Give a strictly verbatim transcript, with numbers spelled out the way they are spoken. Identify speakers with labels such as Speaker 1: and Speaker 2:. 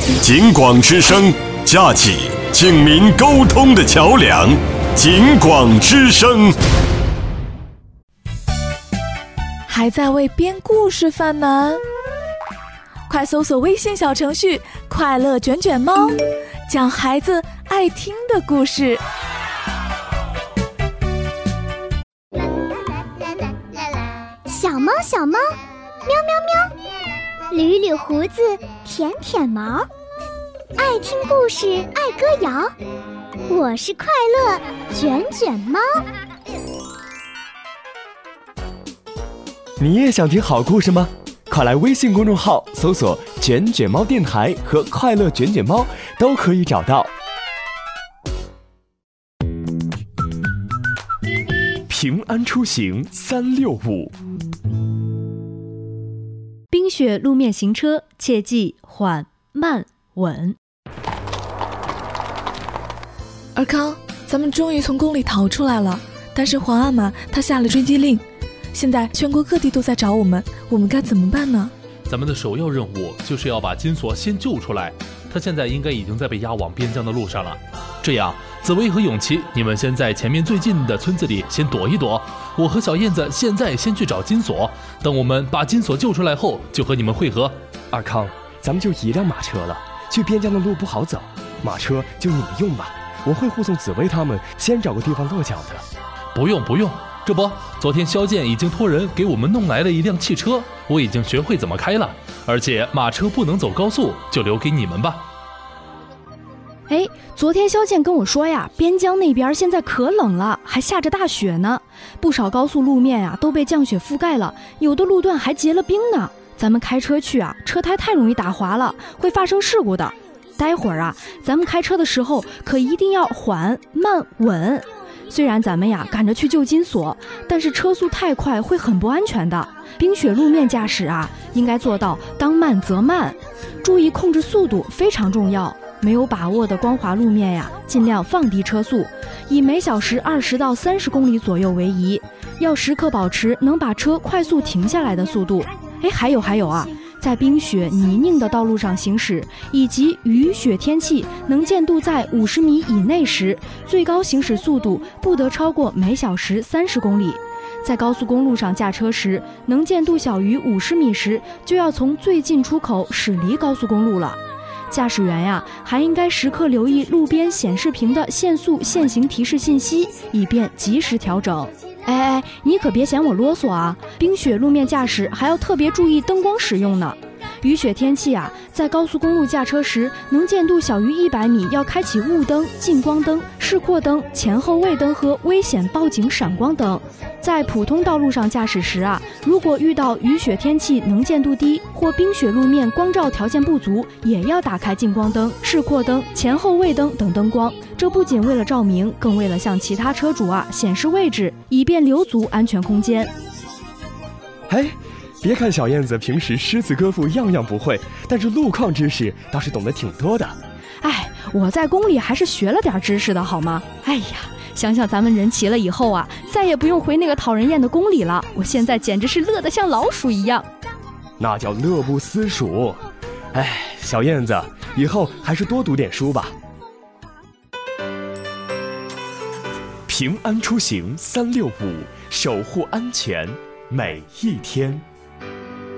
Speaker 1: 警广之声，架起警民沟通的桥梁。警广之声。
Speaker 2: 还在为编故事犯难？快搜索微信小程序“快乐卷卷猫”，讲孩子爱听的故事。
Speaker 3: 小猫小猫，喵喵喵，捋捋胡子，舔舔毛，爱听故事，爱歌谣。我是快乐卷卷猫。
Speaker 4: 你也想听好故事吗？快来微信公众号搜索卷卷猫电台和快乐卷卷猫，都可以找到。平安出行三六五。
Speaker 5: 冰雪路面行车，切记缓慢稳。
Speaker 2: 尔康，咱们终于从宫里逃出来了，但是皇阿玛他下了追击令，现在全国各地都在找我们，我们该怎么办呢？
Speaker 6: 咱们的首要任务就是要把金锁先救出来，他现在应该已经在被押往边疆的路上了。这样，紫薇和永琪，你们先在前面最近的村子里先躲一躲，我和小燕子现在先去找金锁，等我们把金锁救出来后，就和你们会合。
Speaker 4: 二康，咱们就一辆马车了，去边疆的路不好走，马车就你们用吧，我会护送紫薇他们先找个地方落脚的。
Speaker 6: 不用不用，这不，昨天萧剑已经托人给我们弄来了一辆汽车，我已经学会怎么开了，而且马车不能走高速，就留给你们吧。
Speaker 5: 哎，昨天萧剑跟我说呀，边疆那边现在可冷了，还下着大雪呢，不少高速路面啊都被降雪覆盖了，有的路段还结了冰呢。咱们开车去啊，车胎太容易打滑了，会发生事故的。待会儿啊，咱们开车的时候可一定要缓慢稳。虽然咱们呀赶着去救金锁，但是车速太快会很不安全的。冰雪路面驾驶啊，应该做到当慢则慢，注意控制速度非常重要。没有把握的光滑路面呀，尽量放低车速，以每小时二十到三十公里左右为宜，要时刻保持能把车快速停下来的速度。哎，还有还有啊，在冰雪泥泞的道路上行驶，以及雨雪天气能见度在五十米以内时，最高行驶速度不得超过每小时三十公里。在高速公路上驾车时，能见度小于五十米时，就要从最近出口驶离高速公路了。驾驶员呀，还应该时刻留意路边显示屏的限速限行提示信息，以便及时调整。哎哎，你可别嫌我啰嗦啊！冰雪路面驾驶还要特别注意灯光使用呢。雨雪天气啊，在高速公路驾车时，能见度小于一百米要开启雾灯、近光灯、示廓灯、前后位灯和危险报警闪光灯。在普通道路上驾驶时啊，如果遇到雨雪天气能见度低或冰雪路面光照条件不足，也要打开近光灯、示廓灯、前后位灯等灯光。这不仅为了照明，更为了向其他车主啊显示位置，以便留足安全空间。
Speaker 4: 哎，别看小燕子平时诗词歌赋样样不会，但是路况知识倒是懂得挺多的。
Speaker 5: 哎，我在宫里还是学了点知识的好吗？哎呀，想想咱们人齐了以后啊，再也不用回那个讨人厌的宫里了，我现在简直是乐得像老鼠一样。
Speaker 4: 那叫乐不思蜀。哎，小燕子，以后还是多读点书吧。平安出行三六五，守护安全每一天。